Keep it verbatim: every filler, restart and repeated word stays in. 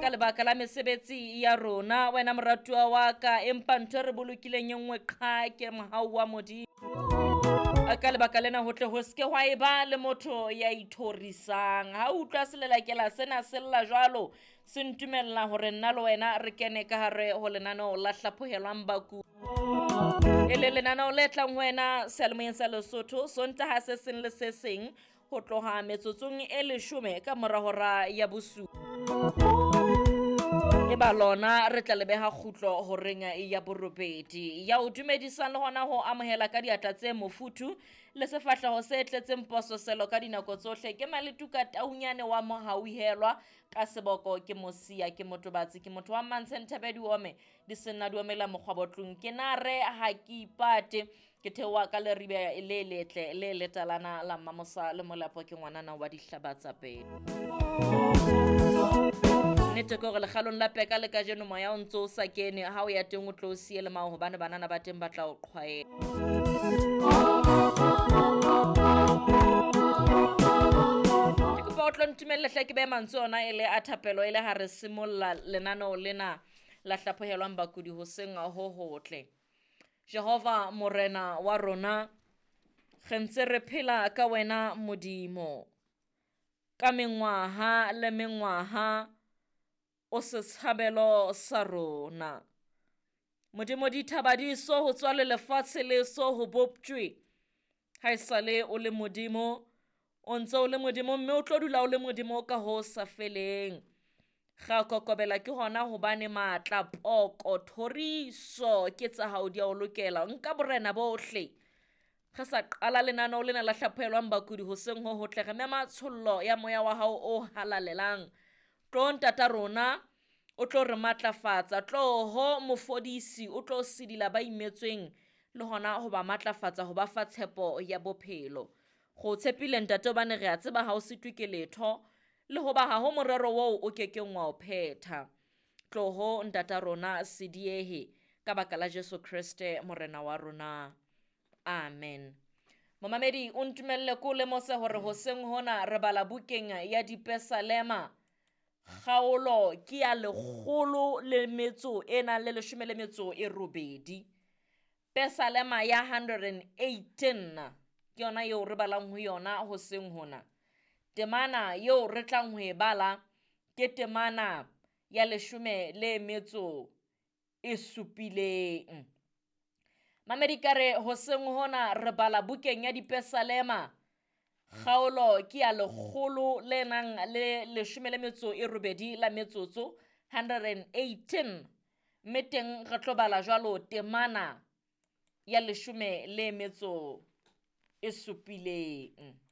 ka lebaka la mesebetsi ya rona wena moratuwa wa ka empa ntho re bolokileng engwe qha ke mohau wa Modimo ka lebaka lena ho tle ho ske hwa eba le motho ya ithorisang ha utlwa selelakela sena sella jwalo se ntumella hore nna le wena re kene ka hare ho lenaneo la hlaphohelwang baku ele lenaneo le tlang wena Selmoeng sa Lesotho Sontaha se seng le se seng ho tloha metsotsong e leshome ka mora hora ya bosupa e ba lona re tla lebeha khutlo ho renga ya borobedi ya o dumedisang le hona ho amohela ka diatla tse mofuthu le sefahleho se tletseng poso selo ka dinako tsohle ke maletuka taunyane wa mohauhelwa ka seboko ke mosia ke motobatsi ke motho wa Mantshen Thabedi ome di sena di omela mokgwabotlong ke nare ha ke ipate ke thewa ka le ribe le letle le letalana la mamosa le molapo ke ngwanana wa dihlabatsa pele nete go le khalon la peka le ka jeno moya o ntso sa kene ha o ya teng o tlo siele mao hobane banana ba teng ba tla o qhwae ke go ba tlo ntumelle hle ke be mantsona ele a thapelo ele ha re simolla lenano lena la hlaphohelwang bakudi ho senga ho hotle Jehova morena wa rona khentse re phela ka wena Modimo ka mengwaha le mengwaha o se tshabelo sa rona Modimo di thabadiso ho tswa le lefatshe le so ho boptjwe ha isale o le Modimo o ntse o le Modimo mme o tlo dula o le Modimo ka ho sa feleng ga kokobela ke hona hobane matla poko thoriso ke tsa hao dia o lokela nka borena bohle ga sa qala lenano lena la hlaphohelwang bakudi ho seng ho hotle re mema tshollo ya moya wa hao o halalelang tlo ntata rona o tlo re matlafatsa tlo ho mofodisi o tlo sidila ba imetsweng le hona ho ba matlafatsa ho ba fa tshepo ya bophelo go tshepile ntate bane re a tseba ha o sitwe ke letho le ho ba ha ho morero wo o kekeng wa o phetha tlo ho ntata rona sidiehe ka baka la Jesu Kriste morena wa rona amen momamedi o ntumelle ko le mose hore ho seng hona re bala bukeng ya dipesalema khaolo ke ya lekgolo le metso ena le leshome le metso e robedi pesalema ya one hundred eighteen ke yona eo re balang ho yona ho seng hona temana eo re tlang ho e bala ke temana ya leshome le metso e supileng mamerikare ho seng hona re bala bukeng ya dipesalema khaolo ke ya lekgolo le nang le leshome le metso e robedi la metsotso one hundred eighteen meteng re tlo bala jwalo temana ya leshome le metso e supileng